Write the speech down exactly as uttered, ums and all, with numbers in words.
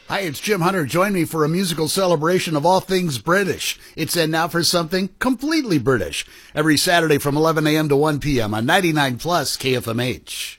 Hi, it's Jim Hunter. Join me for a musical celebration of all things British. It's And Now for Something Completely British. Every Saturday from eleven a.m. to one p.m. on ninety-nine plus K F M H.